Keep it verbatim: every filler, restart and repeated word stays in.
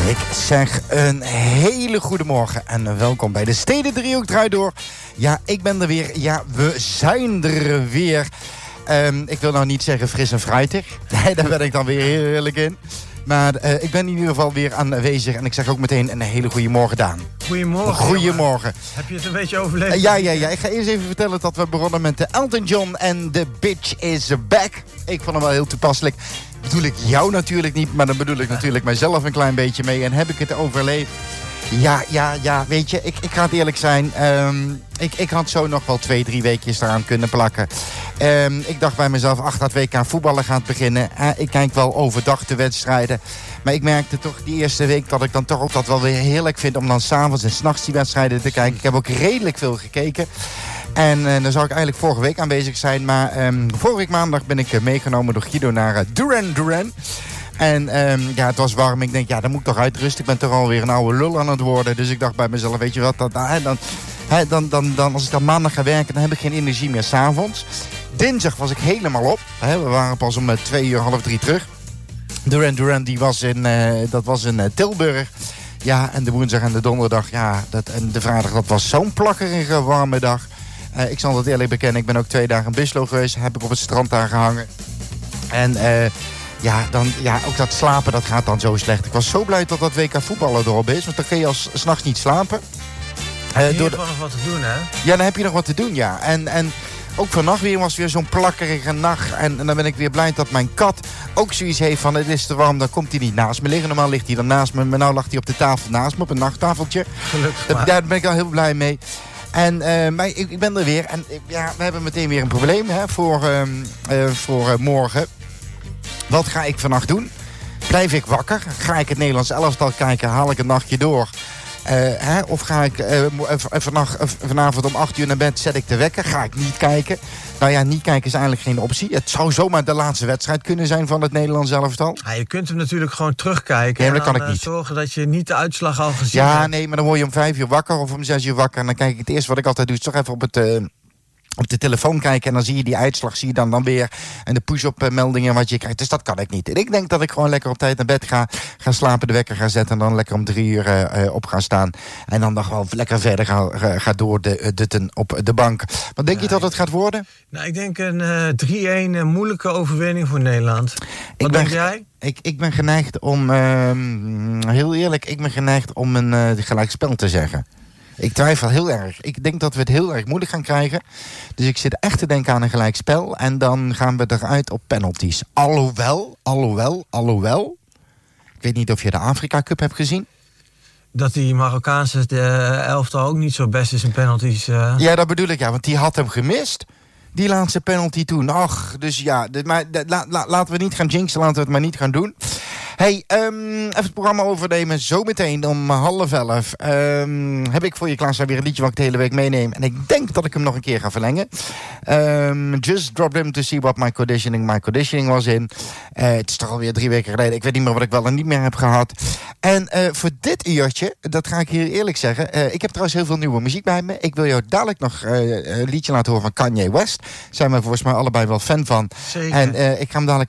Ik zeg een hele goede morgen en welkom bij de Steden Driehoek Draait Door. Ja, ik ben er weer. Ja, we zijn er weer. Um, ik wil nou niet zeggen fris en fruitig. Nee, daar ben ik dan weer heel eerlijk in. Maar uh, ik ben in ieder geval weer aanwezig. En ik zeg ook meteen een hele goede morgen, Daan. Goedemorgen. Goedemorgen. Heb je het een beetje overleefd? Uh, ja, ja, ja. Ik ga eerst even vertellen dat we begonnen met de Elton John en The Bitch is Back. Ik vond hem wel heel toepasselijk. Bedoel ik jou natuurlijk niet, maar dan bedoel ik natuurlijk mijzelf een klein beetje mee. En heb ik het overleefd? Ja, ja, ja, weet je, ik, ik ga het eerlijk zijn. Um, ik, ik had zo nog wel twee, drie weekjes eraan kunnen plakken. Um, ik dacht bij mezelf, ach, dat W K voetballen gaat beginnen. Uh, ik kijk wel overdag de wedstrijden. Maar ik merkte toch die eerste week dat ik dan toch ook dat wel weer heerlijk vind om dan s'avonds en s'nachts die wedstrijden te kijken. Ik heb ook redelijk veel gekeken. En uh, dan zou ik eigenlijk vorige week aanwezig zijn. Maar um, vorige week maandag ben ik uh, meegenomen door Guido naar uh, Duran Duran. En um, ja, het was warm. Ik denk, ja, dan moet ik toch uitrusten. Ik ben toch alweer een oude lul aan het worden. Dus ik dacht bij mezelf, weet je wat, dat, uh, dan, uh, dan, dan, dan, als ik dan maandag ga werken, dan heb ik geen energie meer 's avonds. Dinsdag was ik helemaal op. Uh, we waren pas om uh, twee uur, half drie terug. Duran Duran, die was in, uh, dat was in uh, Tilburg. Ja, en de woensdag en de donderdag, ja, dat, en de vrijdag, dat was zo'n plakkerige warme dag. Uh, ik zal het eerlijk bekennen, ik ben ook twee dagen in Bislo geweest. Heb ik op het strand daar gehangen. En uh, ja, dan, ja, ook dat slapen, dat gaat dan zo slecht. Ik was zo blij dat dat W K voetballen erop is. Want dan kun je als 's nachts niet slapen. Uh, je hebt wel nog wat te doen, hè? Ja, dan heb je nog wat te doen, ja. En, en ook vannacht weer was weer zo'n plakkerige nacht. En, en dan ben ik weer blij dat mijn kat ook zoiets heeft van, het is te warm, dan komt hij niet naast me liggen. Normaal ligt hij dan naast me, maar nou lag hij op de tafel naast me, op een nachttafeltje. Gelukkig maar. Daar ben ik al heel blij mee. En uh, maar ik, ik ben er weer. En ja, we hebben meteen weer een probleem hè, voor, uh, uh, voor uh, morgen. Wat ga ik vannacht doen? Blijf ik wakker? Ga ik het Nederlands elftal kijken? Haal ik een nachtje door? Uh, hè? Of ga ik uh, vannacht, uh, vanavond om acht uur naar bed, zet ik de wekker? Ga ik niet kijken? Nou ja, niet kijken is eigenlijk geen optie. Het zou zomaar de laatste wedstrijd kunnen zijn van het Nederlands elftal. Ja, je kunt hem natuurlijk gewoon terugkijken. Ja, maar dat en kan dan, ik niet. Zorgen dat je niet de uitslag al gezien ja, hebt. Ja, nee, maar dan word je om vijf uur wakker of om zes uur wakker. En dan kijk ik het eerste wat ik altijd doe, is toch even op het... Uh, op de telefoon kijken en dan zie je die uitslag, zie je dan, dan weer en de push-up meldingen wat je krijgt. Dus dat kan ik niet. En ik denk dat ik gewoon lekker op tijd naar bed ga, ga slapen, de wekker ga zetten en dan lekker om drie uur uh, op gaan staan. En dan nog wel lekker verder ga, ga door de dutten op de bank. Wat denk ja, je dat het gaat worden? Nou, ik denk een uh, drie-een uh, moeilijke overwinning voor Nederland. Wat ik ben, denk jij? Ik, ik ben geneigd om, uh, heel eerlijk, ik ben geneigd om een uh, gelijkspel te zeggen. Ik twijfel heel erg. Ik denk dat we het heel erg moeilijk gaan krijgen. Dus ik zit echt te denken aan een gelijkspel. En dan gaan we eruit op penalties. Alhoewel, alhoewel, alhoewel. Ik weet niet of je de Afrika Cup hebt gezien. Dat die Marokkaanse uh, elftal ook niet zo best is in penalties. Uh... Ja, dat bedoel ik, ja. Want die had hem gemist. Die laatste penalty toen. Ach, dus ja. De, maar de, la, la, laten we niet gaan jinxen. Laten we het maar niet gaan doen. Hey, um, even het programma overnemen. Zometeen om half elf um, heb ik voor je klaarstaan weer een liedje wat ik de hele week meeneem. En ik denk dat ik hem nog een keer ga verlengen. Um, just drop him to see what my conditioning, my conditioning was in. Uh, het is toch alweer drie weken geleden. Ik weet niet meer wat ik wel en niet meer heb gehad. En uh, voor dit uurtje, dat ga ik hier eerlijk zeggen. Uh, ik heb trouwens heel veel nieuwe muziek bij me. Ik wil jou dadelijk nog uh, een liedje laten horen van Kanye West. Zijn we volgens mij allebei wel fan van. Zeker. En uh, ik ga hem dadelijk